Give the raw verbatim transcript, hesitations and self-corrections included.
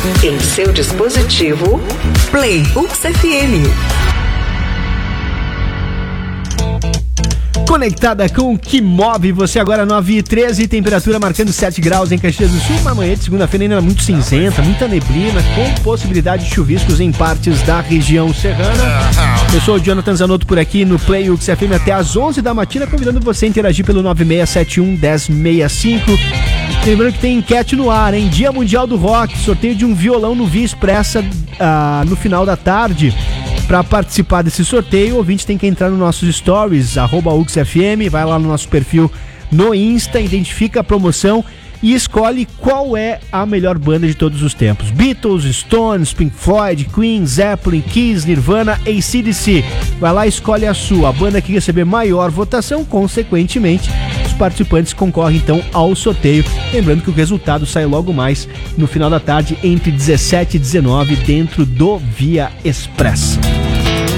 Em seu dispositivo, Play UX F M. Conectada com o que move você agora, nove e treze, temperatura marcando sete graus em Caxias do Sul. Uma manhã de segunda-feira ainda muito cinzenta, muita neblina, com possibilidade de chuviscos em partes da região serrana. Eu sou o Jonathan Zanotto por aqui no Play U X F M até às onze da matina, convidando você a interagir pelo nove seis sete um, um zero seis cinco. Lembrando que tem enquete no ar, hein? Dia Mundial do Rock, sorteio de um violão no Via Expressa uh, no final da tarde. Para participar desse sorteio, o ouvinte tem que entrar nos nossos stories, arroba U X F M, vai lá no nosso perfil no Insta, identifica a promoção e escolhe qual é a melhor banda de todos os tempos. Beatles, Stones, Pink Floyd, Queen, Zeppelin, Kiss, Nirvana, A C D C. Vai lá e escolhe a sua. A banda que receber maior votação, consequentemente, os participantes concorrem então ao sorteio. Lembrando que o resultado sai logo mais no final da tarde, entre dezessete e dezenove, dentro do Via Express.